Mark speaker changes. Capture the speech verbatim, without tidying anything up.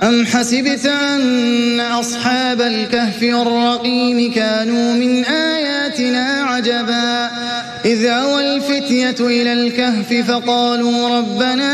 Speaker 1: أم حسبت أن أصحاب الكهف والرقيم كانوا من آياتنا عجبا إذ أوى الفتية إلى الكهف فقالوا ربنا